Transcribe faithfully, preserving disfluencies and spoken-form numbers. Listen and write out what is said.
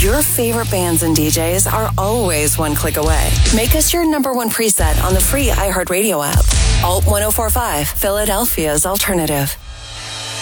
Your favorite bands and D Js are always one click away. Make us your number one preset on the free iHeartRadio app. Alt ten forty-five, Philadelphia's alternative.